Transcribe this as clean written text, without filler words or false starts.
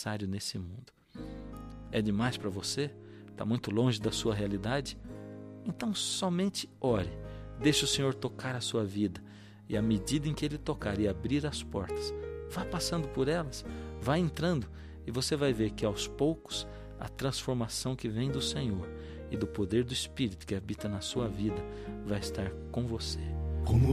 necessário nesse mundo. É demais para você? Está muito longe da sua realidade? Então somente ore, deixe o Senhor tocar a sua vida, e à medida em que Ele tocar e abrir as portas, vá passando por elas, vá entrando, e você vai ver que aos poucos a transformação que vem do Senhor e do poder do Espírito que habita na sua vida vai estar com você. Como